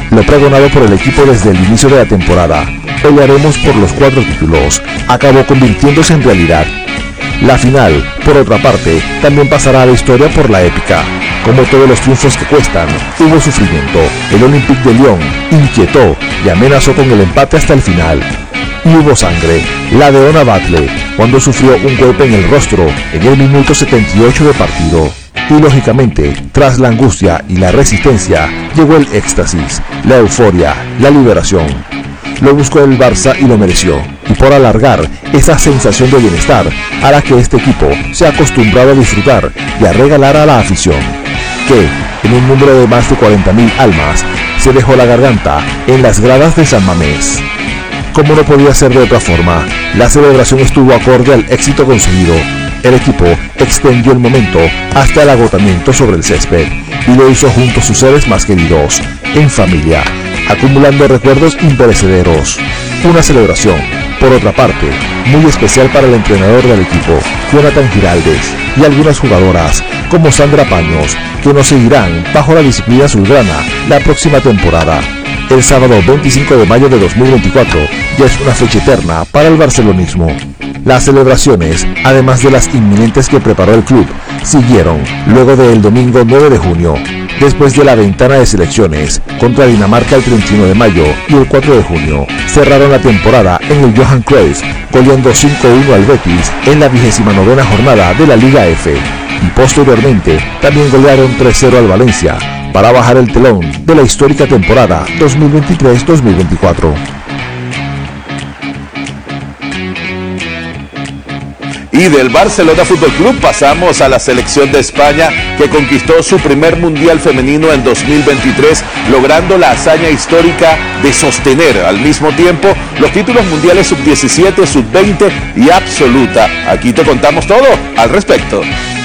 lo pregonado por el equipo desde el inicio de la temporada, pelearemos por los 4 títulos, acabó convirtiéndose en realidad. La final, por otra parte, también pasará a la historia por la épica. Como todos los triunfos que cuestan, hubo sufrimiento. El Olympique de Lyon inquietó y amenazó con el empate hasta el final. Y hubo sangre, la de Ona Batlle, cuando sufrió un golpe en el rostro en el minuto 78 de partido. Y lógicamente, tras la angustia y la resistencia, llegó el éxtasis, la euforia, la liberación. Lo buscó el Barça y lo mereció, y por alargar esa sensación de bienestar hará que este equipo se ha acostumbrado a disfrutar y a regalar a la afición, que, en un número de más de 40.000 almas, se dejó la garganta en las gradas de San Mamés. Como no podía ser de otra forma, la celebración estuvo acorde al éxito conseguido. El equipo extendió el momento hasta el agotamiento sobre el césped y lo hizo junto a sus seres más queridos, en familia, acumulando recuerdos imperecederos. Una celebración, por otra parte, muy especial para el entrenador del equipo, Jonathan Giraldes, y algunas jugadoras, como Sandra Paños, que nos seguirán bajo la disciplina azulgrana la próxima temporada. El sábado 25 de mayo de 2024 ya es una fecha eterna para el barcelonismo. Las celebraciones, además de las inminentes que preparó el club, siguieron luego del domingo 9 de junio, después de la ventana de selecciones contra Dinamarca el 31 de mayo y el 4 de junio. Cerraron la temporada en el Johan Cruyff, goleando 5-1 al Betis en la 29ª jornada de la Liga F, y posteriormente también golearon 3-0 al Valencia, para bajar el telón de la histórica temporada 2023-2024. Y del Barcelona Fútbol Club pasamos a la selección de España, que conquistó su primer mundial femenino en 2023, logrando la hazaña histórica de sostener al mismo tiempo los títulos mundiales sub-17, sub-20 y absoluta. Aquí te contamos todo al respecto.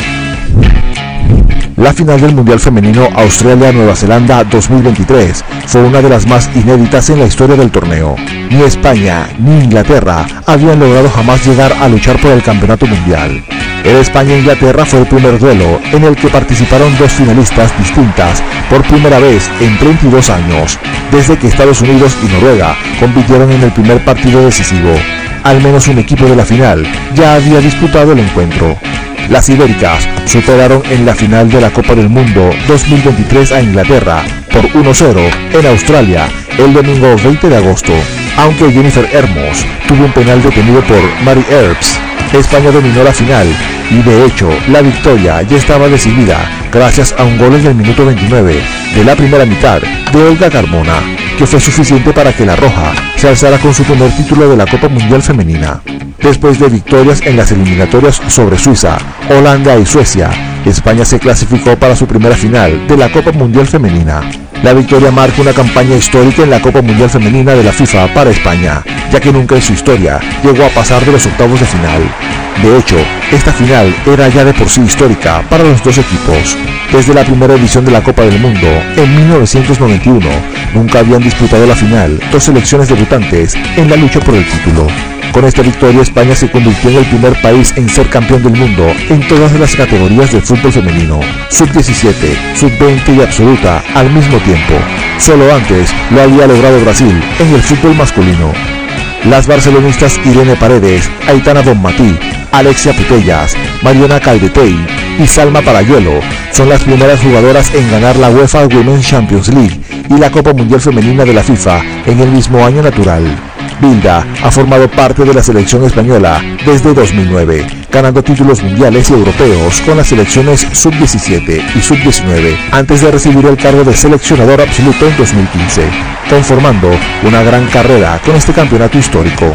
La final del Mundial Femenino Australia-Nueva Zelanda 2023 fue una de las más inéditas en la historia del torneo. Ni España ni Inglaterra habían logrado jamás llegar a luchar por el campeonato mundial. El España-Inglaterra fue el primer duelo en el que participaron dos finalistas distintas por primera vez en 32 años, desde que Estados Unidos y Noruega compitieron en el primer partido decisivo. Al menos un equipo de la final ya había disputado el encuentro. Las ibéricas superaron en la final de la Copa del Mundo 2023 a Inglaterra por 1-0 en Australia el domingo 20 de agosto, aunque Jennifer Hermoso tuvo un penal detenido por Mary Earps. España dominó la final y de hecho la victoria ya estaba decidida gracias a un gol en el minuto 29 de la primera mitad de Olga Carmona, que fue suficiente para que la Roja se alzara con su primer título de la Copa Mundial Femenina. Después de victorias en las eliminatorias sobre Suiza, Holanda y Suecia, España se clasificó para su primera final de la Copa Mundial Femenina. La victoria marca una campaña histórica en la Copa Mundial Femenina de la FIFA para España, ya que nunca en su historia llegó a pasar de los octavos de final. De hecho, esta final era ya de por sí histórica para los dos equipos. Desde la primera edición de la Copa del Mundo, en 1991, nunca habían disputado la final dos selecciones debutantes en la lucha por el título. Con esta victoria, España se convirtió en el primer país en ser campeón del mundo en todas las categorías del fútbol femenino, sub-17, sub-20 y absoluta al mismo tiempo. Solo antes lo había logrado Brasil en el fútbol masculino. Las barcelonistas Irene Paredes, Aitana Bonmatí, Alexia Putellas, Mariona Caldetey y Salma Parayuelo son las primeras jugadoras en ganar la UEFA Women's Champions League y la Copa Mundial Femenina de la FIFA en el mismo año natural. Bilda ha formado parte de la selección española desde 2009, ganando títulos mundiales y europeos con las selecciones sub-17 y sub-19, antes de recibir el cargo de seleccionador absoluto en 2015, conformando una gran carrera con este campeonato histórico.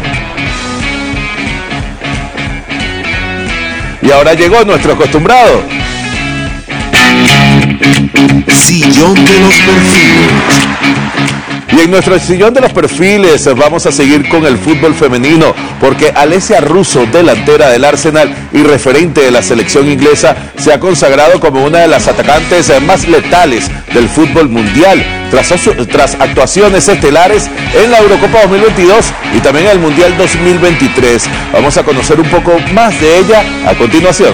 Y ahora llegó nuestro acostumbrado Sillón de los Perfiles. Y en nuestro sillón de los perfiles vamos a seguir con el fútbol femenino, porque Alessia Russo, delantera del Arsenal y referente de la selección inglesa, se ha consagrado como una de las atacantes más letales del fútbol mundial, tras actuaciones estelares en la Eurocopa 2022 y también en el Mundial 2023. Vamos a conocer un poco más de ella a continuación.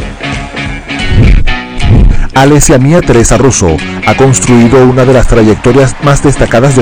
Alessia Mía Teresa Russo ha construido una de las trayectorias más destacadas del